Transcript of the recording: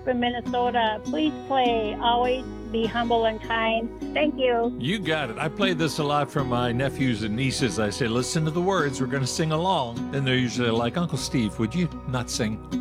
from Minnesota. Please play Always Be Humble and Kind. Thank you. You got it. I play this a lot for my nephews and nieces. I say, listen to the words. We're going to sing along. And they're usually like, Uncle Steve, would you not sing?